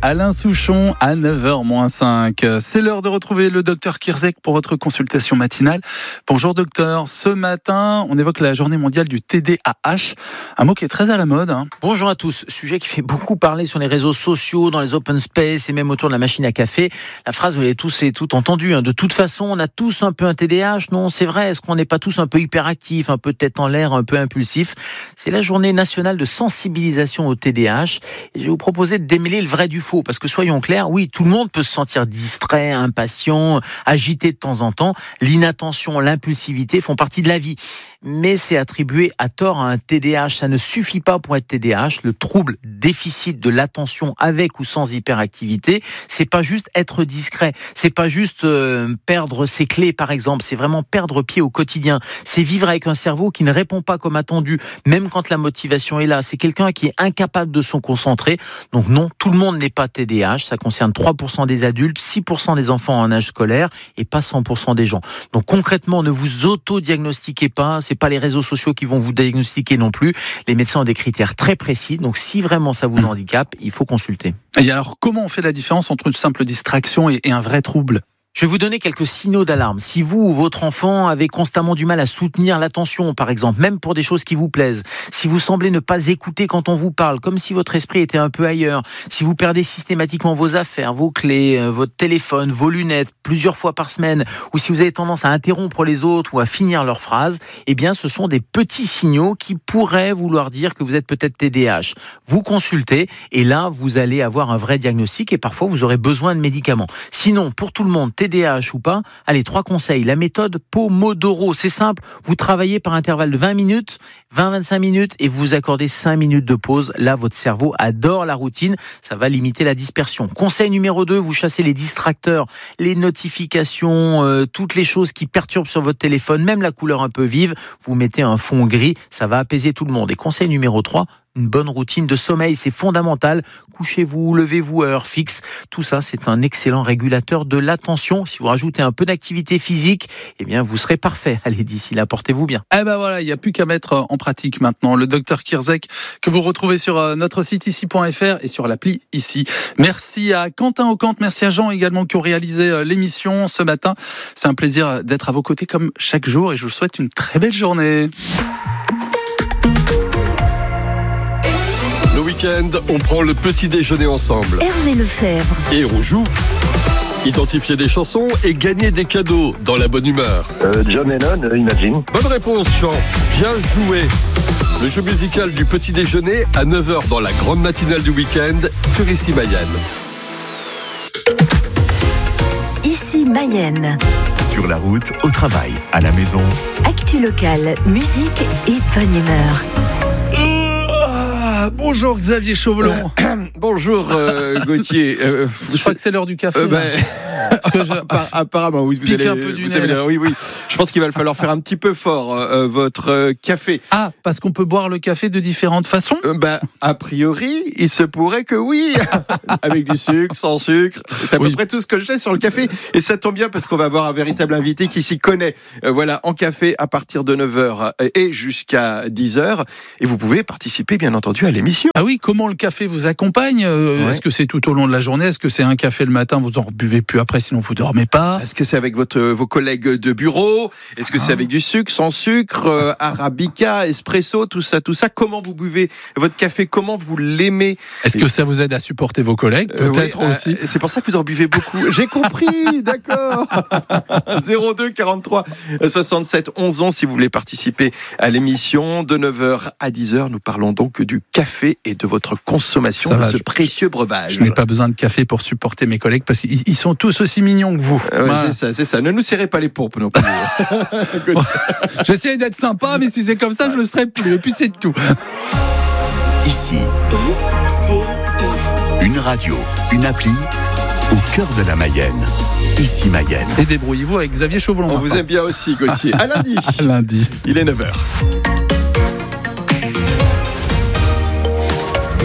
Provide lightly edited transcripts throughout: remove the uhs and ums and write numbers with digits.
Alain Souchon à 9h-5. C'est l'heure de retrouver le docteur Kierzek pour votre consultation matinale. Bonjour docteur, ce matin on évoque la journée mondiale du TDAH, un mot qui est très à la mode. Bonjour à tous, sujet qui fait beaucoup parler sur les réseaux sociaux, dans les open space et même autour de la machine à café. La phrase, vous l'avez tous et toutes entendu, de toute façon on a tous un peu un TDAH, non c'est vrai, est-ce qu'on n'est pas tous un peu hyperactifs, un peu tête en l'air, un peu impulsifs? C'est la journée nationale de sensibilisation au TDAH et je vais vous proposer de démêler le vrai du faux, parce que soyons clairs, oui, tout le monde peut se sentir distrait, impatient, agité de temps en temps. L'inattention, l'impulsivité font partie de la vie. Mais c'est attribué à tort à un TDAH. Ça ne suffit pas pour être TDAH. Le trouble déficit de l'attention avec ou sans hyperactivité, c'est pas juste être discret. C'est pas juste perdre ses clés, par exemple. C'est vraiment perdre pied au quotidien. C'est vivre avec un cerveau qui ne répond pas comme attendu, même quand la motivation est là. C'est quelqu'un qui est incapable de se concentrer. Donc non, tout le monde n'est pas TDAH. Ça concerne 3% des adultes, 6% des enfants en âge scolaire et pas 100% des gens. Donc concrètement, ne vous auto-diagnostiquez pas. C'est pas les réseaux sociaux qui vont vous diagnostiquer non plus. Les médecins ont des critères très précis. Donc si vraiment ça vous handicape, il faut consulter. Et alors comment on fait la différence entre une simple distraction et un vrai trouble ? Je vais vous donner quelques signaux d'alarme. Si vous ou votre enfant avez constamment du mal à soutenir l'attention, par exemple, même pour des choses qui vous plaisent, si vous semblez ne pas écouter quand on vous parle, comme si votre esprit était un peu ailleurs, si vous perdez systématiquement vos affaires, vos clés, votre téléphone, vos lunettes, plusieurs fois par semaine, ou si vous avez tendance à interrompre les autres ou à finir leurs phrases, eh bien, ce sont des petits signaux qui pourraient vouloir dire que vous êtes peut-être TDAH. Vous consultez et là, vous allez avoir un vrai diagnostic et parfois, vous aurez besoin de médicaments. Sinon, pour tout le monde, TDAH ou pas, allez, 3 conseils. La méthode Pomodoro, c'est simple. Vous travaillez par intervalle de 20 minutes, 20-25 minutes et vous vous accordez 5 minutes de pause. Là, votre cerveau adore la routine. Ça va limiter la dispersion. Conseil numéro 2, vous chassez les distracteurs, les notifications, toutes les choses qui perturbent sur votre téléphone, même la couleur un peu vive. Vous mettez un fond gris, ça va apaiser tout le monde. Et conseil numéro 3, une bonne routine de sommeil, c'est fondamental. Couchez-vous, levez-vous à heure fixe. Tout ça, c'est un excellent régulateur de l'attention. Si vous rajoutez un peu d'activité physique, eh bien, vous serez parfait. Allez, d'ici là, portez-vous bien. Eh ben voilà, il n'y a plus qu'à mettre en pratique maintenant. Le docteur Kierzek, que vous retrouvez sur notre site ici.fr et sur l'appli ici. Merci à Quentin Ocante, merci à Jean également qui ont réalisé l'émission ce matin. C'est un plaisir d'être à vos côtés comme chaque jour et je vous souhaite une très belle journée. Le week-end, on prend le petit déjeuner ensemble. Hervé Lefebvre. Et on joue. Identifier des chansons et gagner des cadeaux dans la bonne humeur. John Lennon, Imagine. Bonne réponse, Jean. Bien joué. Le jeu musical du petit déjeuner à 9h dans la grande matinale du week-end sur Ici Mayenne. Ici Mayenne. Sur la route, au travail, à la maison. Actu locale, musique et bonne humeur. Bonjour Xavier Chauvelon. Bonjour Gauthier. Je crois que c'est l'heure du café. Apparemment, oui, vous allez un peu du nez. Oui. Je pense qu'il va falloir faire un petit peu fort votre café. Ah, parce qu'on peut boire le café de différentes façons. A priori, il se pourrait que oui, avec du sucre, sans sucre. C'est à peu près tout ce que je sais sur le café. Et ça tombe bien parce qu'on va avoir un véritable invité qui s'y connaît. Voilà, en café à partir de 9h et jusqu'à 10h. Et vous pouvez participer, bien entendu, à l'émission. Ah oui, comment le café vous accompagne ? Est-ce que c'est tout au long de la journée ? Est-ce que c'est un café le matin, vous en buvez plus après, sinon vous dormez pas ? Est-ce que c'est avec vos collègues de bureau ? Est-ce que c'est avec du sucre, sans sucre, arabica, espresso, tout ça ? Comment vous buvez votre café ? Comment vous l'aimez ? Est-ce que ça vous aide à supporter vos collègues ? Peut-être aussi. C'est pour ça que vous en buvez beaucoup. J'ai compris, d'accord. 02 43 67 11 11 si vous voulez participer à l'émission de 9h à 10h. Nous parlons donc du café et de votre consommation de ce précieux breuvage. Je n'ai pas besoin de café pour supporter mes collègues parce qu'ils sont tous aussi mignons que vous. C'est ça. Ne nous serrez pas les pompes non plus. J'essaie d'être sympa, mais si c'est comme ça, je le serai plus. Et puis c'est tout. Ici, une radio, une appli au cœur de la Mayenne. Ici Mayenne. Et débrouillez-vous avec Xavier Chauvelon. On vous aime bien aussi, Gauthier. À lundi. Lundi. Il est 9h.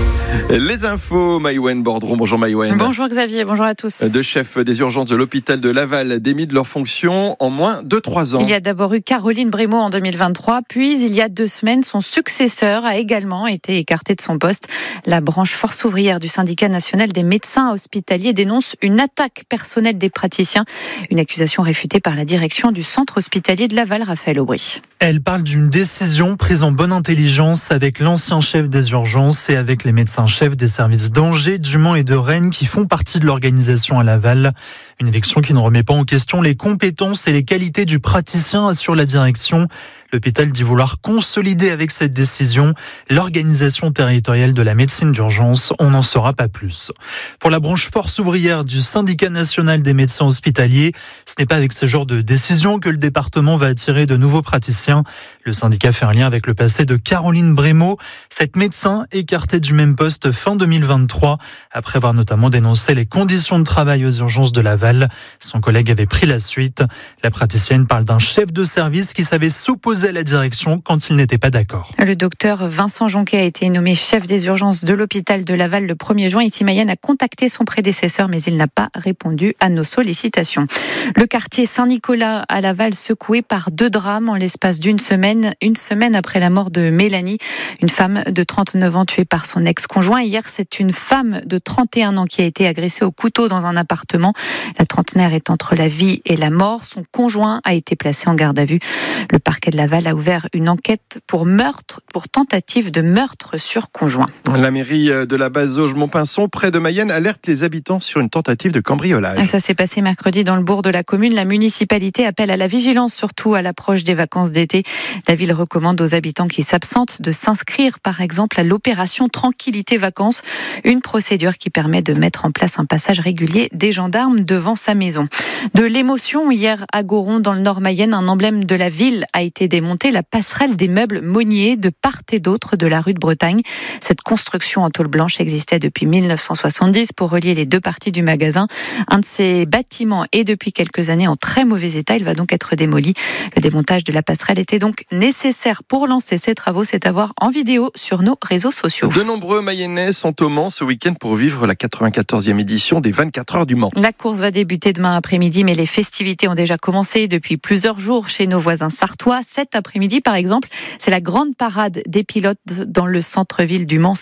Les infos, Maïwenn Bordron. Bonjour Maïwenn. Bonjour Xavier, bonjour à tous. Deux chefs des urgences de l'hôpital de Laval démis de leurs fonctions en moins de 3 ans. Il y a d'abord eu Caroline Brémaud en 2023, puis il y a 2 semaines, son successeur a également été écarté de son poste. La branche force ouvrière du syndicat national des médecins hospitaliers dénonce une attaque personnelle des praticiens. Une accusation réfutée par la direction du centre hospitalier de Laval, Raphaël Aubry. Elle parle d'une décision prise en bonne intelligence avec l'ancien chef des urgences et avec les médecins-chefs des services d'Angers, du Mans et de Rennes qui font partie de l'organisation à Laval. Une élection qui ne remet pas en question les compétences et les qualités du praticien, assure la direction. L'hôpital dit vouloir consolider avec cette décision l'organisation territoriale de la médecine d'urgence. On n'en saura pas plus. Pour la branche force ouvrière du syndicat national des médecins hospitaliers, ce n'est pas avec ce genre de décision que le département va attirer de nouveaux praticiens. Le syndicat fait un lien avec le passé de Caroline Brémaud, cette médecin écartée du même poste fin 2023, après avoir notamment dénoncé les conditions de travail aux urgences de Laval. Son collègue avait pris la suite. La praticienne parle d'un chef de service qui savait s'opposer à la direction quand il n'était pas d'accord. Le docteur Vincent Jonquet a été nommé chef des urgences de l'hôpital de Laval le 1er juin. Ici, Mayenne a contacté son prédécesseur, mais il n'a pas répondu à nos sollicitations. Le quartier Saint-Nicolas à Laval secoué par 2 drames en l'espace d'une semaine. Une semaine après la mort de Mélanie, une femme de 39 ans tuée par son ex-conjoint. Hier, c'est une femme de 31 ans qui a été agressée au couteau dans un appartement. La trentenaire est entre la vie et la mort. Son conjoint a été placé en garde à vue. Le parquet de Laval a ouvert une enquête pour tentative de meurtre sur conjoint. La mairie de la Bazauge-Montpinçon, près de Mayenne, alerte les habitants sur une tentative de cambriolage. Ça s'est passé mercredi dans le bourg de la commune. La municipalité appelle à la vigilance, surtout à l'approche des vacances d'été. La ville recommande aux habitants qui s'absentent de s'inscrire, par exemple, à l'opération Tranquillité Vacances, une procédure qui permet de mettre en place un passage régulier des gendarmes devant sa maison. De l'émotion hier à Goron, dans le Nord Mayenne, un emblème de la ville a été démonté, la passerelle des meubles Monnier de part et d'autre de la rue de Bretagne. Cette construction en tôle blanche existait depuis 1970 pour relier les 2 parties du magasin. Un de ces bâtiments est depuis quelques années en très mauvais état. Il va donc être démoli. Le démontage de la passerelle était donc nécessaire pour lancer ces travaux. C'est à voir en vidéo sur nos réseaux sociaux. De nombreux Mayennais sont au Mans ce week-end pour vivre la 94e édition des 24 heures du Mans. La course va débuter demain après-midi, mais les festivités ont déjà commencé depuis plusieurs jours chez nos voisins sartois. Cet après-midi, par exemple, c'est la grande parade des pilotes dans le centre-ville du Mans.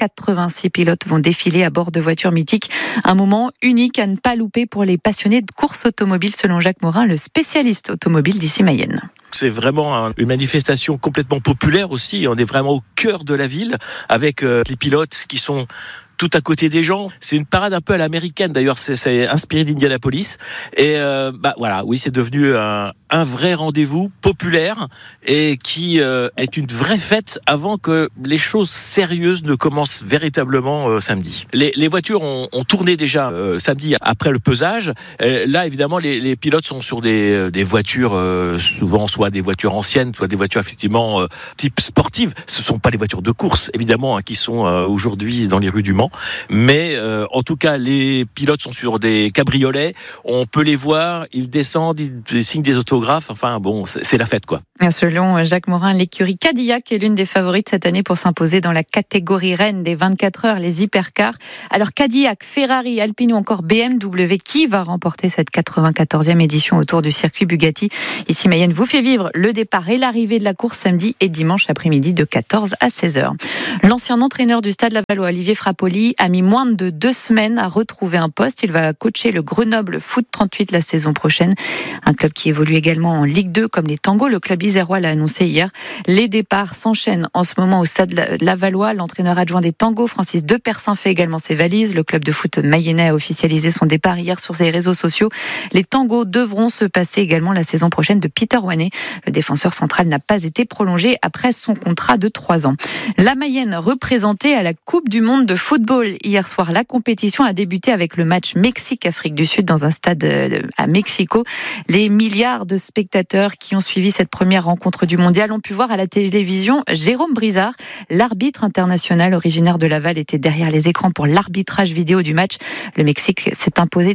186 pilotes vont défiler à bord de voitures mythiques. Un moment unique à ne pas louper pour les passionnés de course automobile, selon Jacques Morin, le spécialiste automobile d'ici Mayenne. C'est vraiment une manifestation complètement populaire aussi. On est vraiment au cœur de la ville avec les pilotes qui sont tout à côté des gens. C'est une parade un peu à l'américaine d'ailleurs, c'est inspiré d'Indianapolis. Et voilà, oui, c'est devenu un vrai rendez-vous populaire et qui est une vraie fête avant que les choses sérieuses ne commencent véritablement samedi. Les voitures ont tourné déjà samedi après le pesage. Là, évidemment, les pilotes sont sur des voitures, souvent soit des voitures anciennes, soit des voitures effectivement type sportive. Ce ne sont pas les voitures de course, évidemment, qui sont aujourd'hui dans les rues du Mans. Mais en tout cas, les pilotes sont sur des cabriolets. On peut les voir, ils descendent, ils signent des autographes. Enfin bon, c'est la fête quoi. Selon Jacques Morin, l'écurie Cadillac est l'une des favorites cette année pour s'imposer dans la catégorie reine des 24 heures, les hypercars. Alors Cadillac, Ferrari, Alpine ou encore BMW, qui va remporter cette 94e édition autour du circuit Bugatti? Ici Mayenne vous fait vivre le départ et l'arrivée de la course samedi et dimanche après-midi de 14 à 16h. L'ancien entraîneur du Stade Lavallois, Olivier Frappoli, a mis moins de 2 semaines à retrouver un poste. Il va coacher le Grenoble Foot 38 la saison prochaine. Un club qui évolue également en Ligue 2 comme les Tangos. Le club isérois l'a annoncé hier. Les départs s'enchaînent en ce moment au Stade Lavallois. L'entraîneur adjoint des Tangos, Francis Depersin, fait également ses valises. Le club de foot mayennais a officialisé son départ hier sur ses réseaux sociaux. Les Tangos devront se passer également la saison prochaine de Peter Wanet. Le défenseur central n'a pas été prolongé après son contrat de 3 ans. La Mayenne représentée à la Coupe du Monde de football. Hier soir, la compétition a débuté avec le match Mexique-Afrique du Sud dans un stade à Mexico. Les milliards de spectateurs qui ont suivi cette première rencontre du mondial ont pu voir à la télévision Jérôme Brizard, l'arbitre international originaire de Laval, était derrière les écrans pour l'arbitrage vidéo du match. Le Mexique s'est imposé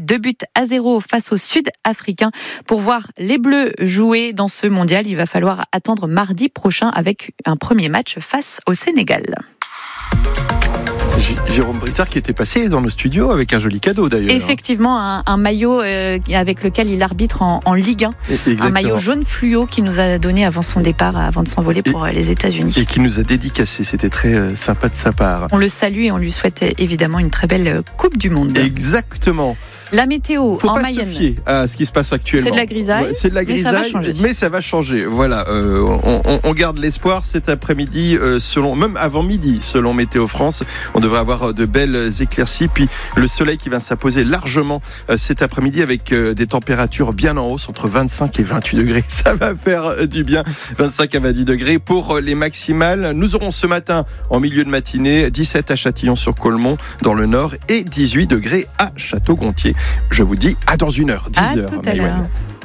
2-0 face aux Sud-Africains. Pour voir les Bleus jouer dans ce mondial, il va falloir attendre mardi prochain avec un premier match face au Sénégal. Jérôme Brissard qui était passé dans nos studios avec un joli cadeau d'ailleurs. Effectivement, un maillot avec lequel il arbitre en Ligue 1. Exactement. Un maillot jaune fluo qu'il nous a donné avant son départ, avant de s'envoler pour les États-Unis. Et qui nous a dédicacé. C'était très sympa de sa part. On le salue et on lui souhaite évidemment une très belle Coupe du Monde. Exactement. La météo Faut en pas Mayenne. se fier à ce qui se passe actuellement. C'est de la grisaille. Ouais, c'est de la grisaille, mais ça va changer. Voilà, on garde l'espoir cet après-midi, même avant midi, selon Météo France. On devrait avoir de belles éclaircies, puis le soleil qui va s'imposer largement cet après-midi avec des températures bien en hausse, entre 25 et 28 degrés. Ça va faire du bien. 25 à 28 degrés pour les maximales. Nous aurons ce matin, en milieu de matinée, 17 à Châtillon-sur-Colmont, dans le nord, et 18 degrés à Château-Gontier. Je vous dis à dans 1 heure, 10 à heures. Tout à l'heure.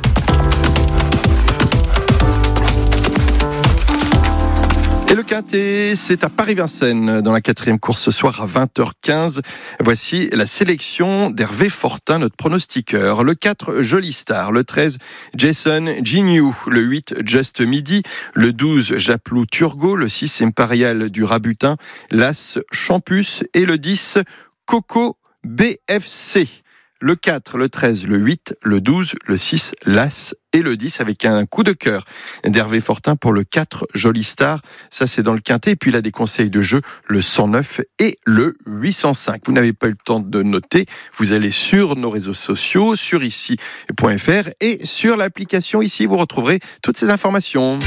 Et le Quintet, c'est à Paris-Vincennes, dans la 4e course ce soir à 20h15. Voici la sélection d'Hervé Fortin, notre pronostiqueur. Le 4, Jolie Star. Le 13, Jason Gignoux. Le 8, Just Midi. Le 12, Japlou Turgot. Le 6, Impérial du Rabutin. L'As Champus. Et le 10, Coco BFC. Le 4, le 13, le 8, le 12, le 6, l'As et le 10 avec un coup de cœur d'Hervé Fortin pour le 4, Jolie Star. Ça, c'est dans le Quintet. Et puis, il a des conseils de jeu, le 109 et le 805. Vous n'avez pas eu le temps de noter. Vous allez sur nos réseaux sociaux, sur ici.fr et sur l'application ici. Vous retrouverez toutes ces informations.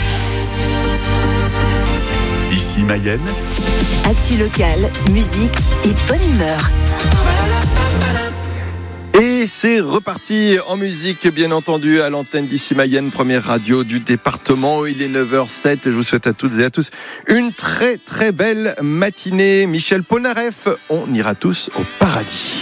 Ici Mayenne. Actu locale, musique et bonne humeur. Et c'est reparti en musique, bien entendu, à l'antenne d'Ici Mayenne, première radio du département. Il est 9h07. Je vous souhaite à toutes et à tous une très très belle matinée. Michel Polnareff, on ira tous au paradis.